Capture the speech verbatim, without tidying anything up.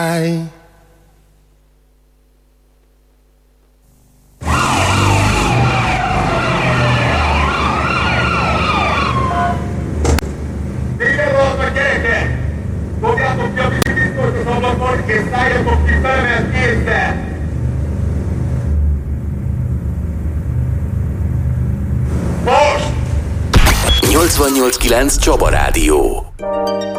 Figyeljetek, gyerekek! Dobjátok ki a vízbiztos az ablakon, és szálljatok ki felemelt kézzel! Most! nyolcvannyolc kilenc Csaba Rádió.